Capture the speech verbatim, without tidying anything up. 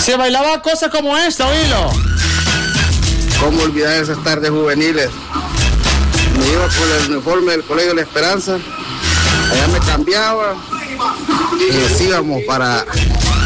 Se bailaba cosas como esta, oílo. ¿Cómo olvidar esas tardes juveniles? Me iba con el uniforme del Colegio La Esperanza, allá me cambiaba y nos íbamos para